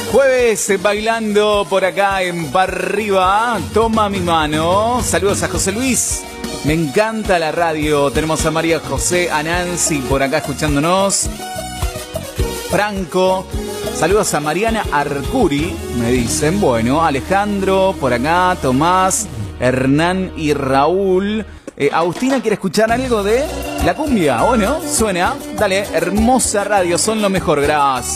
Jueves bailando por acá en Parriba. Toma mi mano. Saludos a José Luis. Me encanta la radio. Tenemos a María José, a Nancy por acá escuchándonos. Franco. Saludos a Mariana Arcuri, me dicen. Bueno, Alejandro por acá, Tomás, Hernán y Raúl. Agustina quiere escuchar algo de la cumbia. Bueno, suena. Dale, hermosa radio, son lo mejor. Gracias.